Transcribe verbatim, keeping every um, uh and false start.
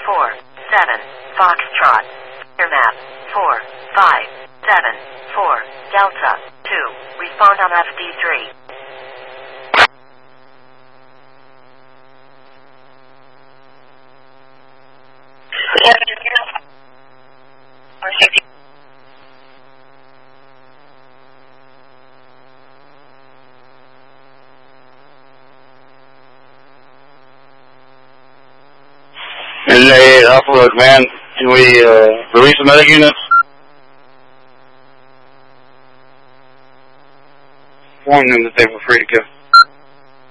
four, seven, Foxtrot. Your map, four, five, seven, four, Delta, two, respond on F D three. And they upload, man. Can we uh, release the medic units? Warn them that they were free to go.